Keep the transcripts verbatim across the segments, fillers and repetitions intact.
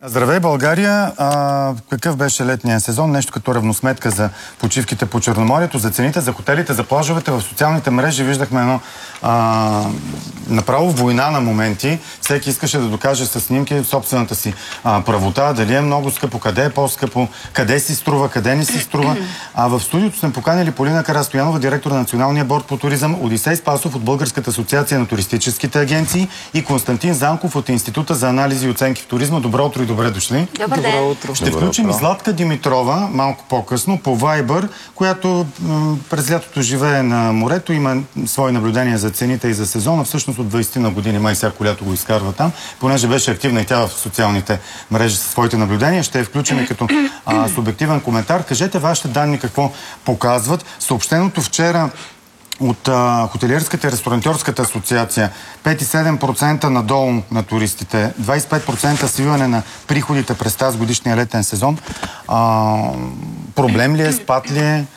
Здравей, България! А, какъв беше летния сезон? Нещо като равносметка за почивките по Черноморието, за цените, за хотелите, за плажовете. В социалните мрежи виждахме едно а, направо война на моменти. Всеки искаше да докаже със снимки собствената си а, правота, дали е много скъпо, къде е по-скъпо, къде си струва, къде не си струва. А в студиото сме поканили Полина Карастоянова, директор на Националния борд по туризъм, Одисей Спасов от Българската асоциация на туристическите агенции и Константин Занков от Института за анализи и оценки в туризма. Добро утро и добре дошли. Добър ден. Добро утро. Ще включим и Златка Димитрова малко по-късно по Viber, която през лятото живее на морето, има свои наблюдения за цените и за сезона. Всъщност от двайсет на години май всяко лято го изкарва там, понеже беше активна и тя в социалните мрежи със своите наблюдения. Ще я включим и като а, субективен коментар. Кажете вашите данни какво показват. Съобщеното вчера от а, хотелиерската и ресторантьорската асоциация пет цяло и седем процента надолу на туристите, двайсет и пет процента свиване на приходите през тази годишния летен сезон. А, проблем ли е, спад ли е?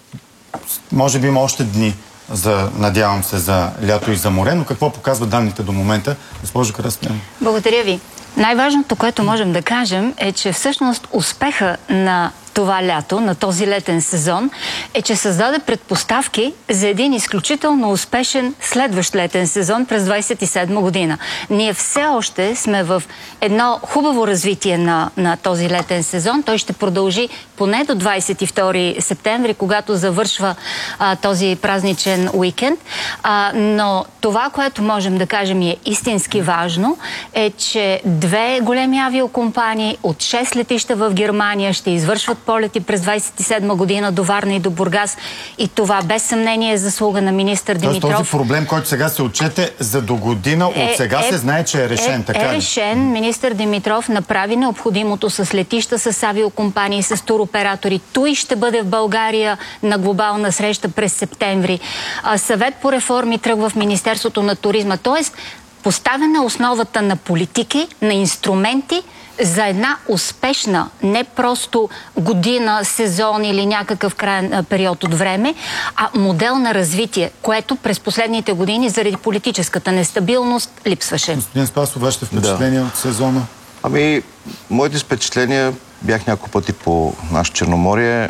Може би има още дни, за, надявам се, за лято и за море, но какво показват данните до момента? Госпожо Карастоянова. Благодаря ви. Най-важното, което можем да кажем, е, че всъщност успеха на това лято, на този летен сезон, е, че създаде предпоставки за един изключително успешен следващ летен сезон през двайсет и седма година. Ние все още сме в едно хубаво развитие на, на този летен сезон. Той ще продължи поне до двайсет и втори септември, когато завършва а, този празничен уикенд. А, но това, което можем да кажем и е истински важно, е, че две големи авиокомпании от шест летища в Германия ще извършват полети през двайсет и седма година до Варна и до Бургас. И това без съмнение е заслуга на министър Димитров. Тоест този проблем, който сега се отчете за до година, е, от сега е, се знае, че е решен. Е, така е ли? решен. Министър Димитров направи необходимото с летища, с авиокомпании, с туроператори. Той ще бъде в България на глобална среща през септември. А, съвет по реформи тръгва в Министерството на туризма. Тоест, поставена основата на политики, на инструменти за една успешна, не просто година, сезон или някакъв краен период от време, а модел на развитие, което през последните години заради политическата нестабилност липсваше. Господин Спасов, вашите впечатления да. от сезона? Ами, моите впечатления, бях няколко пъти по нашето Черноморие.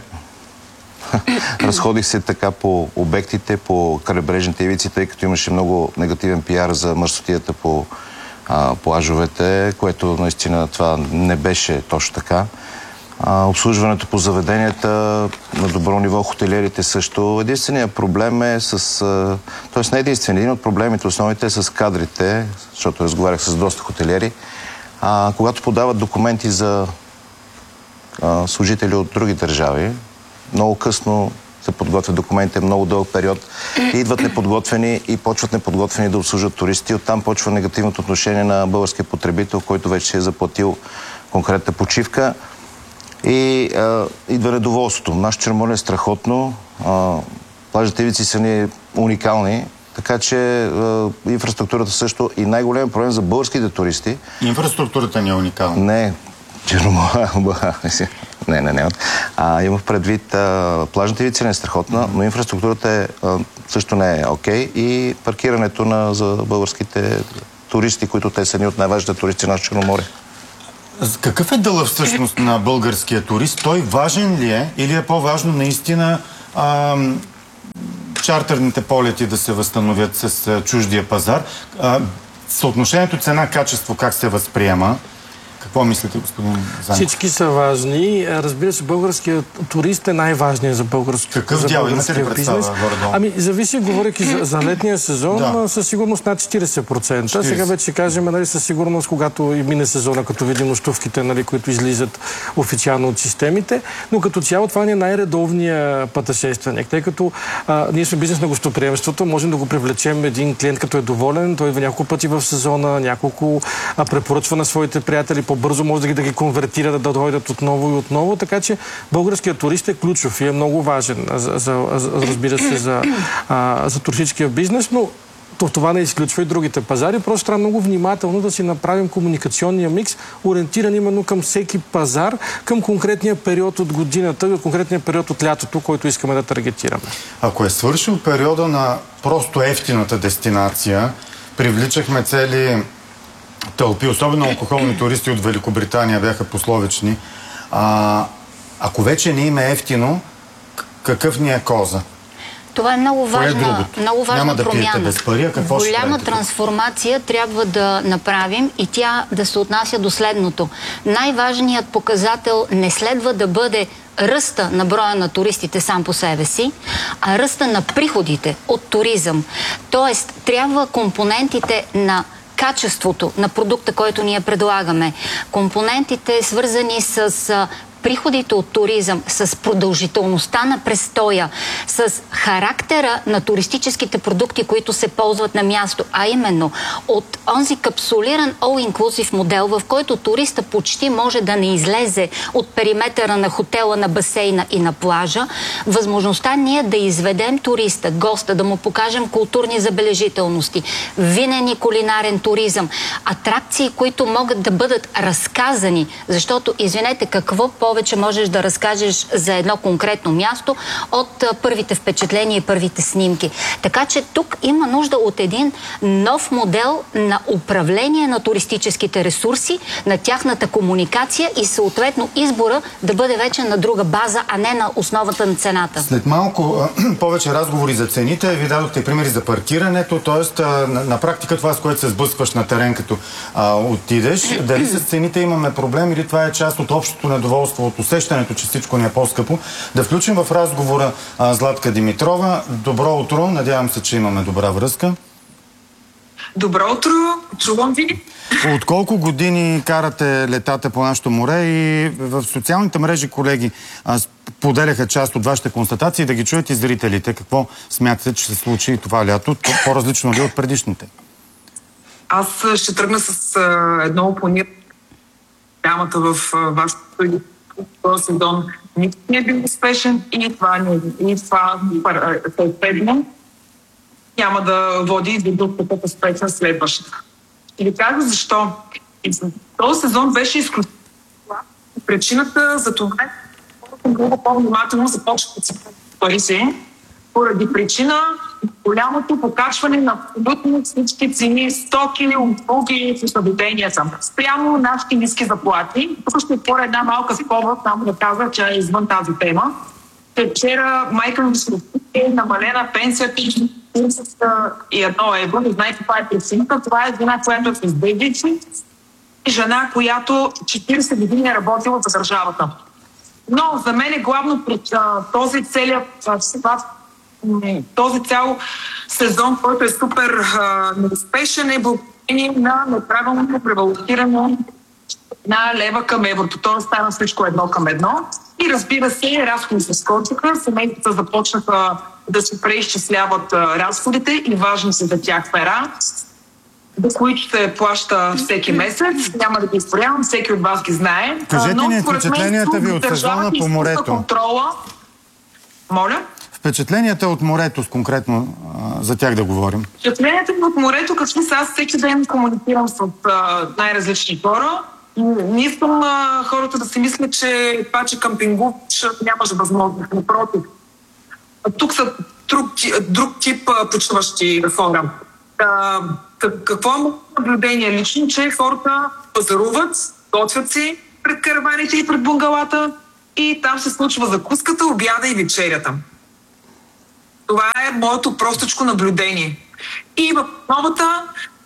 Разходих се така по обектите, по крайбрежните ивици, тъй като имаше много негативен пиар за мърсотията по а, плажовете, което наистина това не беше точно така. А, обслужването по заведенията на добро ниво, хотелиерите също. Единственият проблем е с... А, тоест не единствен, един от проблемите основните е с кадрите, защото разговарях с доста хотелиери. А, когато подават документи за а, служители от други държави, много късно се подготвят документите, много дълъг период. И идват неподготвени и почват неподготвени да обслужват туристи. Оттам почва негативното отношение на българския потребител, който вече си е заплатил конкретна почивка. И а, идва недоволството. Нашето Черноморие е страхотно. А, плажните ивици са ни уникални. Така че а, инфраструктурата също. И най-голям проблем за българските туристи... Инфраструктурата ни е уникална. Не, Черноморие... Не, не, не. А, имах предвид, а, плажната ивица не е страхотна, но инфраструктурата е, а, също не е окей. И паркирането на, за българските туристи, които те са ни от най-важните туристи на Черноморие. Какъв е дълъг всъщност на българския турист? Той важен ли е или е по-важно наистина а, чартерните полети да се възстановят с а, чуждия пазар? А, съотношението цена-качество как се възприема? Какво мислите, господин Занков? Всички са важни. Разбира се, българският турист е най-важният за, българск... Какъв за дял? българския Имате ли бизнес. представа? Ами, зависи, говорейки за, за летния сезон, да. със сигурност над четирийсет процента. четирийсет. Сега вече кажем, нали, със сигурност, когато и мине сезона, като видим нощувките, нали, които излизат официално от системите, но като цяло това не е най-редовния пътешественик, тъй като а, ние сме бизнес на гостоприемството, можем да го привлечем един клиент, като е доволен, той идва няколко пъти в сезона, няколко а, препоръчва на своите приятели, по-бързо може да ги, да ги конвертира, да, да дойдат отново и отново, така че българският турист е ключов и е много важен, за, за, за, разбира се, за, а, за туристическия бизнес, но това не изключва и другите пазари. Просто трябва много внимателно да си направим комуникационния микс, ориентиран именно към всеки пазар, към конкретния период от годината, конкретния период от лятото, който искаме да таргетираме. Ако е свършил периода на просто ефтината дестинация, привличахме цели тълпи, особено алкохолни туристи от Великобритания бяха пословични. А, ако вече не им е ефтино, какъв ни е коза? Това е много важна, е много важна Няма да промяна. пиете без пари, а какво ще Голяма правите? трансформация трябва да направим и тя да се отнася до следното. Най-важният показател не следва да бъде ръста на броя на туристите сам по себе си, а ръста на приходите от туризъм. Тоест, трябва компонентите на качеството на продукта, който ние предлагаме, компонентите свързани с приходите от туризъм, с продължителността на престоя, с характера на туристическите продукти, които се ползват на място, а именно от онзи капсулиран all-inclusive модел, в който туриста почти може да не излезе от периметъра на хотела, на басейна и на плажа, възможността ние да изведем туриста, госта, да му покажем културни забележителности, винен и кулинарен туризъм, атракции, които могат да бъдат разказани, защото, извинете, какво повече можеш да разкажеш за едно конкретно място от а, първите впечатления и първите снимки. Така че тук има нужда от един нов модел на управление на туристическите ресурси, на тяхната комуникация и съответно избора да бъде вече на друга база, а не на основата на цената. След малко повече разговори за цените. Ви дадохте примери за паркирането, т.е. на, на практика това, с което се сблъскваш на терен, като а, отидеш. Дали с цените имаме проблем или това е част от общото недоволство, от усещането, че всичко ни е по-скъпо? Да включим в разговора а, Златка Димитрова. Добро утро, надявам се, че имаме добра връзка. Добро утро, чувам ви. От колко години карате летата по нашото море и в социалните мрежи, колеги, поделяха част от вашите констатации, да ги чуят и зрителите. Какво смятате, че се случи това лято? По-различно ли от предишните? Аз ще тръгна с а, едно опониране. Темата в вашето сезон никой не е бил успешен и това, и това съответно няма да води до друг такъв успешен следващата. И ви кажа защо. Този сезон беше изключително. Причината за това е много по-внимателно започват да се пари си, поради причина голямото покачване на абсолютно всички цени, стоки, услуги и заведения съм. Спрямо нашите ниски заплати. Тук ще отворя една малка скоба, само да кажа, че е извън тази тема. Вчера майка ми се е намалена пенсията с едно евро. Не знае каква е причината. Това е жена, която е с бебици и жена, която четирийсет години е работила за държавата. Но за мен е главно този целият този цял сезон, който е супер а, неуспешен, е благодарение на неправилното превалутиране на лева към еврото. То стана всичко едно към едно. И разбира се, разходи се скочиха, семействата започнаха да се преизчисляват а, разходите и важни са за тях пера, до които се плаща всеки месец. Няма да ги изборявам, всеки от вас ги знае. Кажете ни впечатленията ви от сезона по морето. Контрола... Моля? Впечатленията от морето, конкретно а, за тях да говорим. Впечатленията от морето, като аз всеки ден комуникирам с а, най-различни хора. Не искам а, хората да си мислят, че това, че къмпингуваш, нямаш възможност. Напротив. Тук са друг, друг тип а, почиващи хора. А, какво е моето наблюдение лично, че хората пазаруват, готвят си пред караваните и пред бунгалата и там се случва закуската, обяда и вечерята. Това е моето простичко наблюдение. И в новата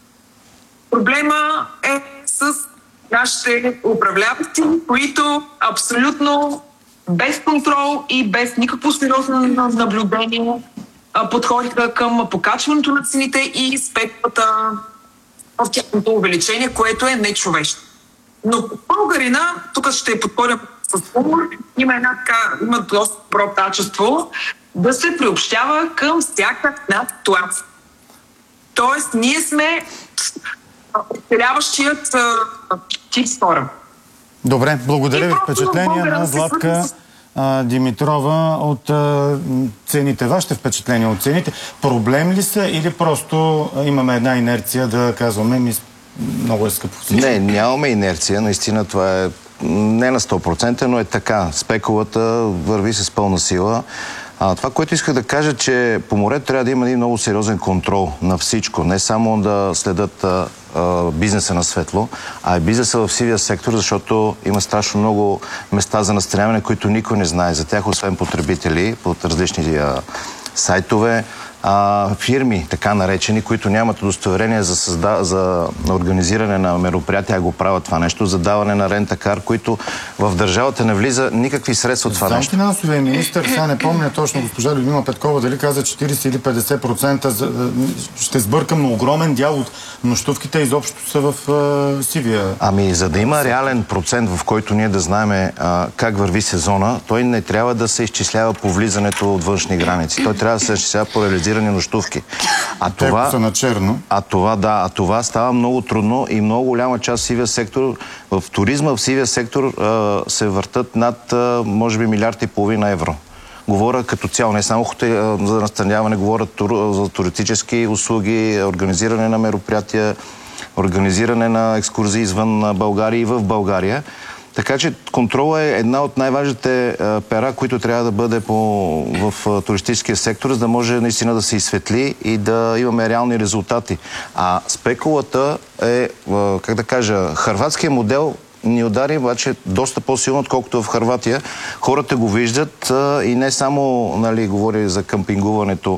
проблема е с нашите управляващи, които абсолютно без контрол и без никакво сериозно наблюдение подходиха към покачването на цените и спекулата в тяхното увеличение, което е нечовечно. Но българина, тук ще подходя с умор, има една така, има доста добро качество да се приобщава към всяка една ситуация. Тоест, ние сме оцеляващият тип хора. Добре, благодаря ви. Впечатление на Златка а, Димитрова от а, цените. Вашите впечатления от цените проблем ли са или просто имаме една инерция да казваме ми много е скъпо? Не, нямаме инерция. Наистина това е не на сто процента, но е така. Спекулата върви с пълна сила. А, това, което исках да кажа, че по морето трябва да има един много сериозен контрол на всичко. Не само да следят а, а, бизнеса на светло, а е бизнеса в сивия сектор, защото има страшно много места за настаняване, които никой не знае за тях, освен потребители под различни а, сайтове. А, фирми, така наречени, които нямат удостоверение за, създа... за организиране на мероприятия, а го правят това нещо, за даване на рента-кар, които в държавата не влиза никакви средства от това Сам нещо. финансовия министър, сега не помня точно госпожа Людмила Петкова, дали каза четирийсет или петдесет процента, за, ще сбъркам, но огромен дял от нощувките изобщо са в а, сивия. Ами, за да има реален процент, в който ние да знаем а, как върви сезона, той не трябва да се изчислява по влизането от външни граници. Той трябва да се изчислява по реализиране нощувки. А Те, това, са на черно. А това, да, а това става много трудно и много голяма част в сивия сектор, в туризма в сивия сектор а, се въртат над, а, може би, милиард и половина евро. Говоря като цяло, не само хотел, за настаняване, говоря тур, за туристически услуги, организиране на мероприятия, организиране на екскурзии извън България и в България. Така че контрола е една от най-важните пера, които трябва да бъде по, в а, туристическия сектор, за да може наистина да се изсветли и да имаме реални резултати. А спекулата е, а, как да кажа, хърватския модел ни удари, обаче доста по-силно, отколкото в Хърватия. Хората го виждат а, и не само, нали, говори за къмпингуването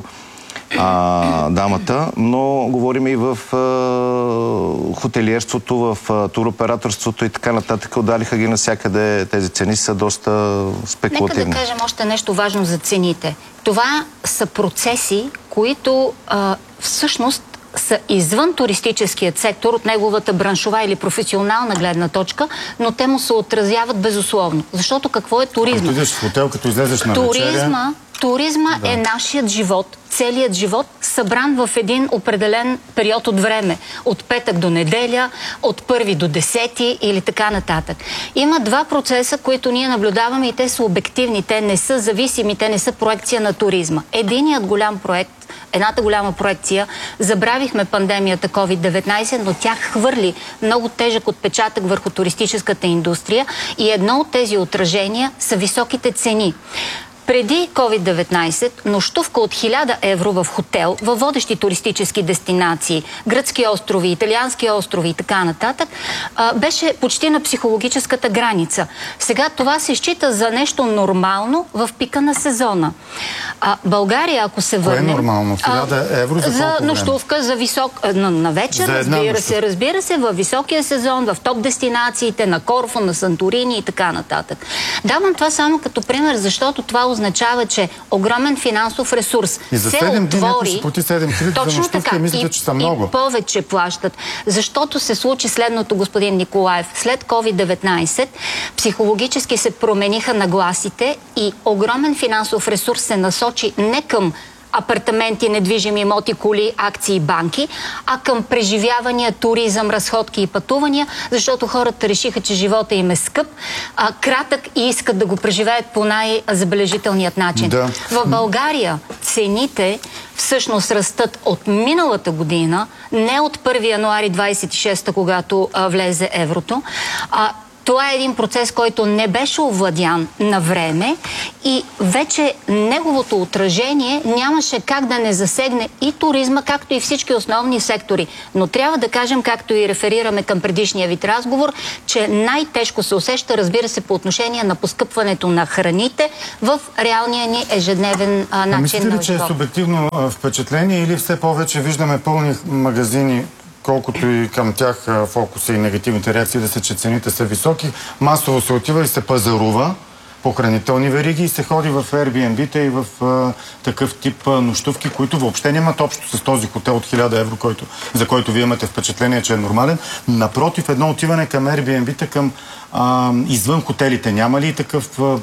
а, дамата, но говорим и в а, хотелиерството, в а, туроператорството и така нататък. Отдалиха ги навсякъде. Тези цени са доста спекулативни. Нека да кажем още нещо важно за цените. Това са процеси, които а, всъщност са извън туристическият сектор от неговата браншова или професионална гледна точка, но те му се отразяват безусловно. Защото какво е туризма? Като идеш в хотел, като излезеш на туризма, вечеря... Туризма да. е нашият живот, целият живот, събран в един определен период от време. От петък до неделя, от първи до десети или така нататък. Има два процеса, които ние наблюдаваме и те са обективни, те не са зависими, те не са проекция на туризма. Единият голям проект, едната голяма проекция, забравихме пандемията ковид деветнайсет, но тя хвърли много тежък отпечатък върху туристическата индустрия и едно от тези отражения са високите цени. Преди ковид деветнайсет нощувка от хиляда евро в хотел, във водещи туристически дестинации, гръцки острови, италиански острови и така нататък, беше почти на психологическата граница. Сега това се счита за нещо нормално в пика на сезона. А, България, ако се върне... Кое е нормално? хиляда евро за За нощувка, за висок... На, на вечер, разбира се, разбира се, във високия сезон, в топ дестинациите, на Корфу, на Санторини и така нататък. Давам това само като пример, защото това означава, че огромен финансов ресурс и за се седем дни отвори... ще плати седем хиляди за нощувка, мислите, че са много. И повече плащат. Защото се случи следното, господин Николаев. След ковид деветнайсет психологически се промениха нагласите и огромен финансов ресурс се насочи не към апартаменти, недвижими имоти, коли, акции, банки, а към преживявания, туризъм, разходки и пътувания, защото хората решиха, че живота им е скъп, а, кратък и искат да го преживеят по най-забележителният начин. Да. В България цените всъщност растат от миналата година, не от първи януари двайсет и шеста, когато а, влезе еврото, а това е един процес, който не беше овладян на време и вече неговото отражение нямаше как да не засегне и туризма, както и всички основни сектори. Но трябва да кажем, както и реферираме към предишния вид разговор, че най-тежко се усеща, разбира се, по отношение на поскъпването на храните в реалния ни ежедневен а, начин мислите ли, на че е живот. субективно а, впечатление или все повече виждаме пълни магазини, колкото и към тях а, фокуса и негативните реакции да са, че цените са високи, масово се отива и се пазарува по хранителни вериги и се ходи в Airbnb-та и в а, такъв тип а, нощувки, които въобще нямат общо с този хотел от хиляда евро, който, за който вие имате впечатление, че е нормален. Напротив, едно отиване към Airbnb-та, към а, извън хотелите. Няма ли такъв а,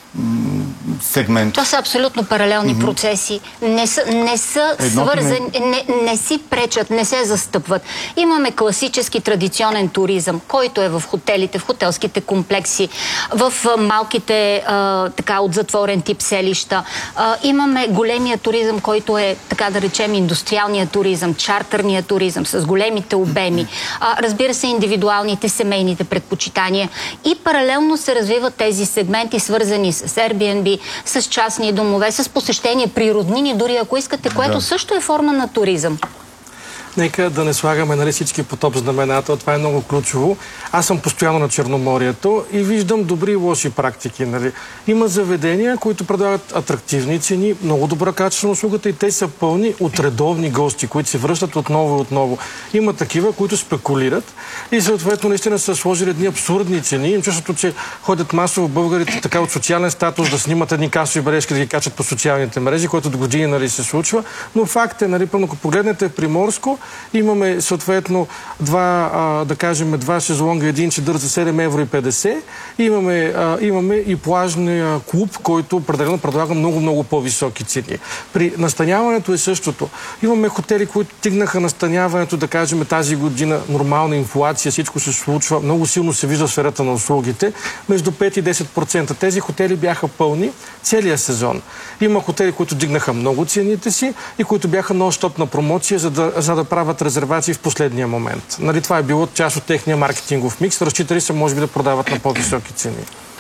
сегмент? Това са абсолютно паралелни mm-hmm. процеси. Не са, не са свързани, не, не си пречат, не се застъпват. Имаме класически традиционен туризъм, който е в хотелите, в хотелските комплекси, в малките а, така от затворен тип селища. А, имаме големия туризъм, който е, така да речем, индустриалния туризъм, чартърния туризъм с големите обеми. А, разбира се, индивидуалните, семейните предпочитания. И паралелно се развиват тези сегменти, свързани с с Airbnb, с частни домове, с посещение при роднини, дори ако искате, което да. също е форма на туризъм. нека да не слагаме, нали, всички по топ знамената. Това е много ключово. Аз съм постоянно на Черноморието и виждам добри и лоши практики. Нали. Има заведения, които предлагат атрактивни цени, много добра качество на услугата и те са пълни от редовни гости, които се връщат отново и отново. Има такива, които спекулират и съответно наистина са сложили едни абсурдни цени. Им чувството, че ходят масово българите така от социален статус да снимат едни касови бележки, да ги качат по социалните мрежи, което до години, нали, се случва. Но факт е, нали, пълно, ако погледнете Приморско, имаме съответно два, а, да кажем, два шезлонга, един чедър за седем евро и петдесет. Имаме, а, имаме и плажния клуб, който определено предлага много-много по-високи цени. При настаняването е същото. Имаме хотели, които тигнаха настаняването, да кажем, тази година нормална инфлация, всичко се случва, много силно се вижда в сферата на услугите, между пет и десет процента. Тези хотели бяха пълни целия сезон. Има хотели, които дигнаха много цените си и които бяха нон-стоп на промоция, за да, за да правят резервации в последния момент. Нали, това е било част от техния маркетингов микс. Разчитали се, може би, да продават на по-високи цени.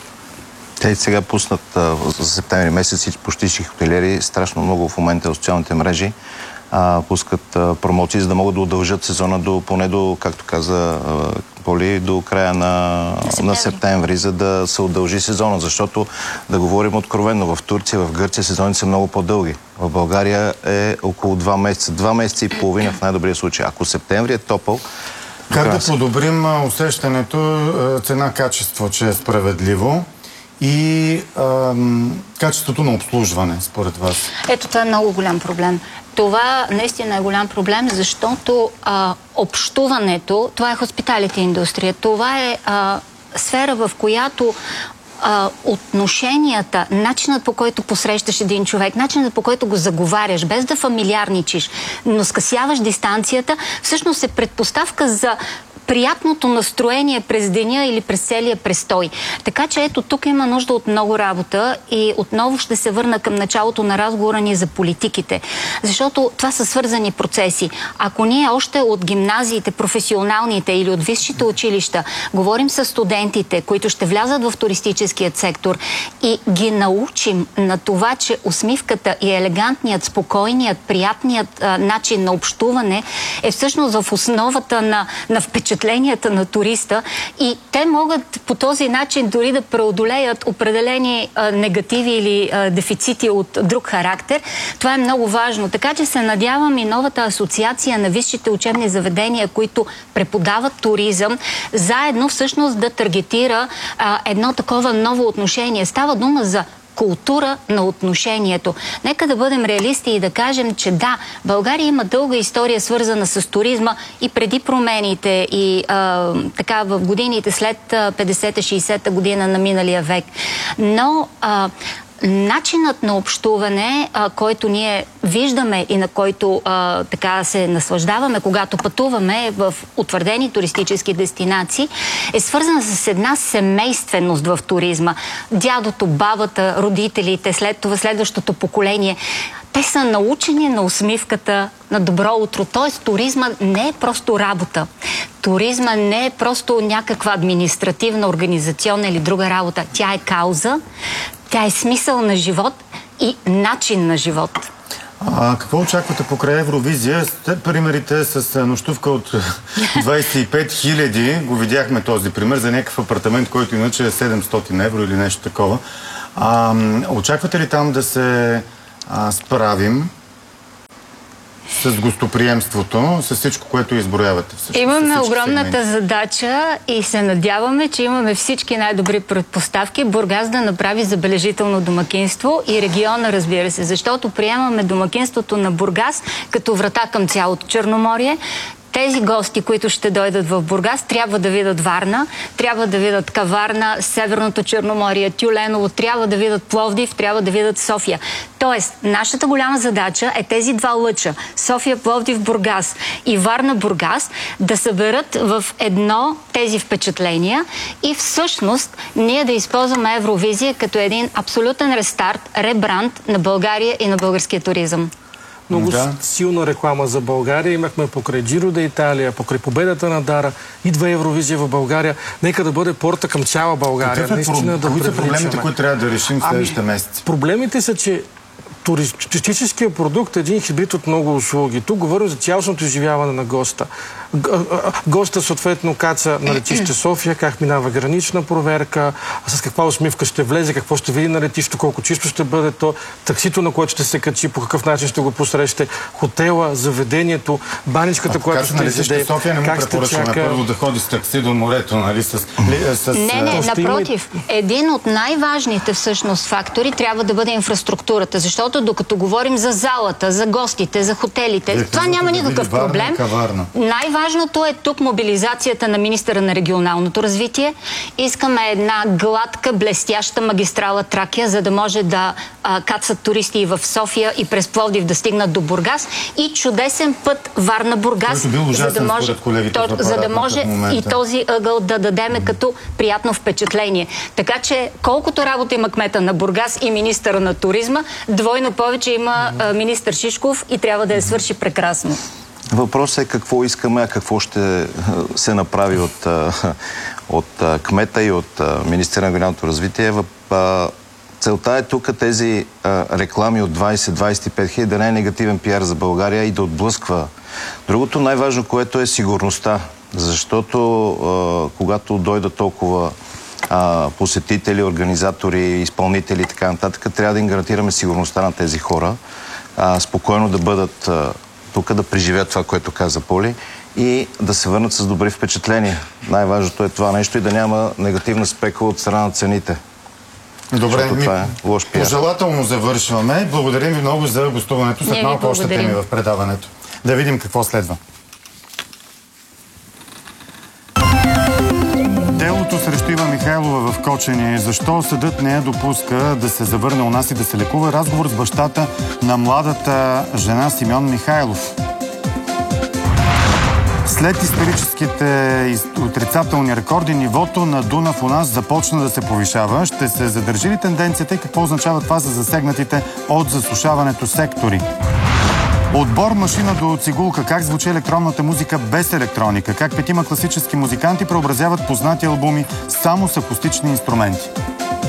Те сега пуснат а, за септември месец почти всички хотелиери, страшно много в момента в социалните мрежи, а, пускат а, промоции, за да могат да удължат сезона до, поне до, както каза а, Поли, до края на, септември. на септември, за да се удължи сезона. Защото, да говорим откровенно, в Турция, в Гърция сезоните са много по-дълги. В България е около два месеца. Два месеца и половина в най-добрия случай. Ако септември е топъл, как да подобрим усещането цена-качество, че е справедливо? И ам, качеството на обслужване, според вас? Ето, това е много голям проблем. Това наистина е голям проблем, защото а, общуването, това е хоспиталите индустрия, това е а, сфера, в която а, отношенията, начинът, по който посрещаш един човек, начинът, по който го заговаряш, без да фамилиарничиш, но скъсяваш дистанцията, всъщност е предпоставка за приятното настроение през деня или през целия престой. Така че ето тук има нужда от много работа и отново ще се върна към началото на разговора ни за политиките. Защото това са свързани процеси. Ако ние още от гимназиите, професионалните или от висшите училища говорим с студентите, които ще влязат в туристическият сектор и ги научим на това, че усмивката и елегантният, спокойният, приятният а, начин на общуване е всъщност в основата на, на впечатлението на туриста и те могат по този начин дори да преодолеят определени а, негативи или а, дефицити от друг характер. Това е много важно. Така че се надявам и новата асоциация на висшите учебни заведения, които преподават туризъм, заедно всъщност да таргетира а, едно такова ново отношение. Става дума за култура на отношението. Нека да бъдем реалисти и да кажем, че да, България има дълга история свързана с туризма и преди промените и а, така в годините след петдесета-шейсета година на миналия век. Но а, начинът на общуване, а, който ние виждаме и на който а, така се наслаждаваме, когато пътуваме в утвърдени туристически дестинации, е свързан с една семейственост в туризма. Дядото, бабата, родителите, след това следващото поколение. Те са научени на усмивката, на добро утро. Тоест, туризма не е просто работа. Туризма не е просто някаква административна, организационна или друга работа. Тя е кауза, тя е смисъл на живот и начин на живот. А какво очаквате покрай Евровизия? Примерите с нощувка от двадесет и пет хиляди, го видяхме този пример, за някакъв апартамент, който иначе е седемстотин евро или нещо такова. А, очаквате ли там да се а, справим с гостоприемството, с всичко, което изброявате? Всъщност, имаме огромната сегменти. задача и се надяваме, че имаме всички най-добри предпоставки Бургас да направи забележително домакинство и региона, разбира се, защото приемаме домакинството на Бургас като врата към цялото Черноморие. Тези гости, които ще дойдат в Бургас, трябва да видят Варна, трябва да видят Каварна, Северното Черноморие, Тюленово, трябва да видят Пловдив, трябва да видят София. Тоест, нашата голяма задача е тези два лъча, София, Пловдив, Бургас и Варна, Бургас, да съберат в едно тези впечатления и всъщност ние да използваме Евровизия като един абсолютен рестарт, ребранд на България и на българския туризъм. Много да. силна реклама за България. Имахме покрай Джиро де Италия, покрай победата на Дара. Идва Евровизия в България. Нека да бъде порта към цяла България. Какъв е, Наистина, да кои са проблемите, привличаме. които трябва да решим в следващите ами, месеци? Проблемите са, че туристическия продукт е един хибрид от много услуги. Тук говорим за цялостното изживяване на госта. Госта съответно каца на летище София, как минава гранична проверка, с каква усмивка ще влезе, какво ще види на летището, колко чисто ще бъде то, таксито, на което ще се качи, по какъв начин ще го посрещате, хотела, заведението, баничката, която ще изяде. София не му препоръчваме чака... първо да ходи с такси до морето, нали? С, с, не, не, напротив. Един от най-важните всъщност фактори трябва да бъде инфраструктурата, защото докато говорим за залата, за гостите, за хотелите, Вие, това няма никакъв да проблем. Най-важното е тук мобилизацията на министъра на регионалното развитие. Искаме една гладка, блестяща магистрала Тракия, за да може да а, кацат туристи и в София и през Пловдив да стигнат до Бургас, и чудесен път Варна-Бургас, за да може, то, за да може и този ъгъл да дадеме като приятно впечатление. Така че колкото работа има кмета на Бургас и министъра на туризма, двойно повече има а, министър Шишков и трябва да я свърши прекрасно. Въпросът е какво искаме, а какво ще се направи от, от кмета и от министъра на регионалното развитие. Целта е тук тези реклами от двайсет до двайсет и пет хиляди да не е негативен пиар за България и да отблъсква. Другото най-важно, което е сигурността, защото когато дойдат толкова посетители, организатори, изпълнители и така нататък, трябва да им гарантираме сигурността на тези хора, спокойно да бъдат тук, да преживеят това, което каза Поли, и да се върнат с добри впечатления. Най-важното е това нещо и да няма негативна спекула от страна на цените. Добре, ми, това е лош пиар. Пожелателно завършваме. Благодарим ви много за гостуването. След малко още теми в предаването. Да видим какво следва. Делото срещу Ива Михайлова в Кочене. Защо съдът не я допуска да се завърне у нас и да се лекува? Разговор с бащата на младата жена Симеон Михайлов. След историческите отрицателни рекорди, нивото на Дунав у нас започна да се повишава. Ще се задържи ли тенденцията и какво означава това за засегнатите от засушаването сектори? Отбор машина до цигулка. Как звучи електронната музика без електроника? Как петима класически музиканти преобразяват познати албуми само с акустични инструменти?